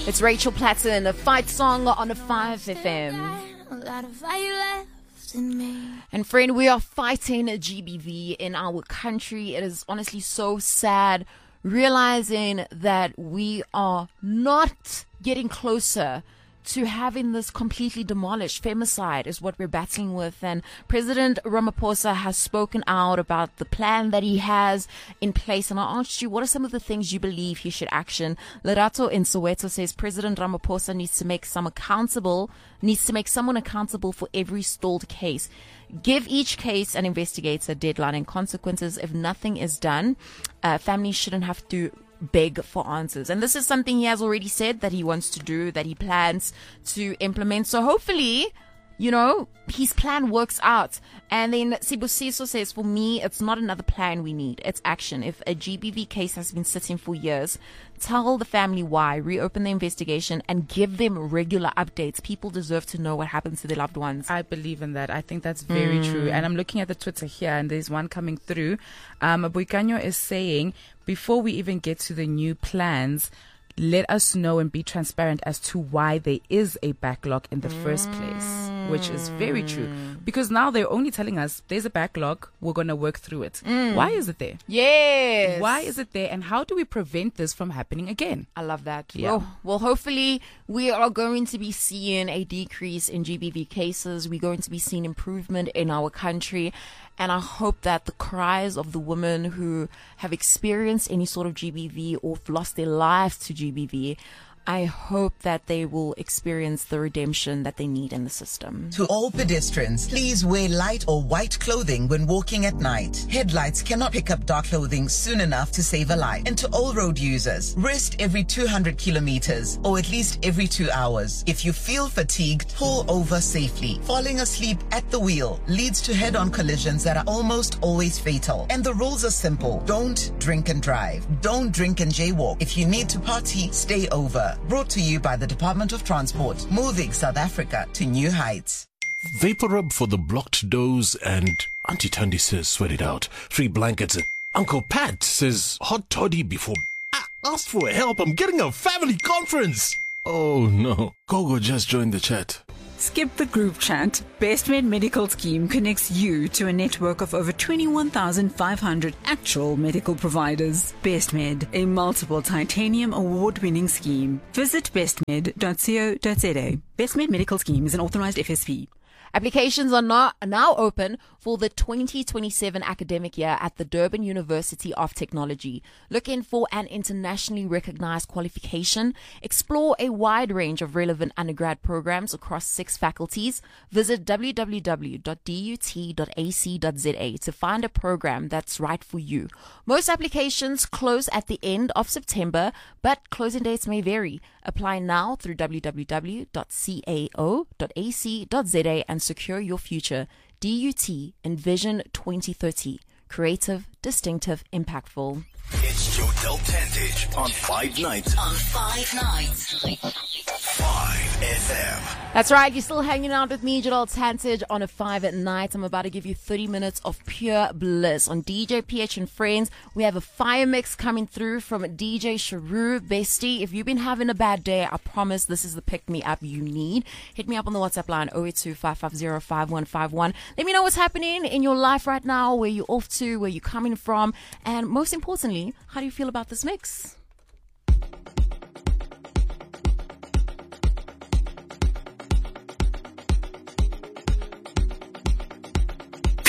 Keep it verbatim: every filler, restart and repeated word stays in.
It's Rachel Platten, a fight song on a five F M. And friend, we are fighting G B V in our country. It is honestly so sad realizing that we are not getting closer to having this completely demolished. Femicide is what we're battling with, and President Ramaphosa has spoken out about the plan that he has in place. And I asked you, what are some of the things you believe he should action? Lerato in Soweto says President Ramaphosa needs to make some accountable, needs to make someone accountable for every stalled case. Give each case an investigator deadline and consequences. If nothing is done, uh, families shouldn't have to beg for answers. And this is something he has already said that he wants to do, that he plans to implement. So hopefully, you know, his plan works out. And then Sibusiso says, for me, it's not another plan we need. It's action. If a G B V case has been sitting for years, tell the family why, reopen the investigation, and give them regular updates. People deserve to know what happens to their loved ones. I believe in that. I think that's very mm. true. And I'm looking at the Twitter here, and there's one coming through. Um, Buikanyo is saying, before we even get to the new plans, let us know and be transparent as to why there is a backlog in the mm. first place, which is very true. Because now they're only telling us there's a backlog, we're going to work through it. Mm. Why is it there? Yes. Why is it there? And how do we prevent this from happening again? I love that. Yeah. Well, well, hopefully we are going to be seeing a decrease in G B V cases. We're going to be seeing improvement in our country. And I hope that the cries of the women who have experienced any sort of G B V or lost their lives to G B V, I hope that they will experience the redemption that they need in the system. To all pedestrians, please wear light or white clothing when walking at night. Headlights cannot pick up dark clothing soon enough to save a life. And to all road users, rest every two hundred kilometers or at least every two hours. If you feel fatigued, pull over safely. Falling asleep at the wheel leads to head-on collisions that are almost always fatal. And the rules are simple. Don't drink and drive. Don't drink and jaywalk. If you need to party, stay over. Brought to you by the Department of Transport, moving South Africa to new heights. Vapor rub for the blocked doors, and Auntie Tandy says sweat it out. Free blankets, and Uncle Pat says hot toddy before. Ah, ask for help, I'm getting a family conference. Oh no, Gogo just joined the chat. Skip the group chat. BestMed Medical Scheme connects you to a network of over twenty-one thousand five hundred actual medical providers. BestMed, a multiple titanium award-winning scheme. Visit bestmed dot co dot za. BestMed Medical Scheme is an authorized F S P. Applications are now, now open for the twenty twenty-seven academic year at the Durban University of Technology. Looking for an internationally recognized qualification? Explore a wide range of relevant undergrad programs across six faculties. Visit w w w dot d u t dot a c dot z a to find a program that's right for you. Most applications close at the end of September, but closing dates may vary. Apply now through w w w dot cao dot a c dot z a and secure your future. D U T Envision twenty thirty. Creative, distinctive, impactful. It's Jodel Tantich on Five Nights. On Five Nights. Five F M. That's right. You're still hanging out with me, Jodel Tantich, on a Five at Night. I'm about to give you thirty minutes of pure bliss on D J P H and Friends. We have a fire mix coming through from D J Sharu. Bestie, if you've been having a bad day, I promise this is the pick-me-up you need. Hit me up on the WhatsApp line oh eight two, five five zero, five one five one. Let me know what's happening in your life right now, where you're off to, where you're coming from, and most importantly, how do you feel about this mix?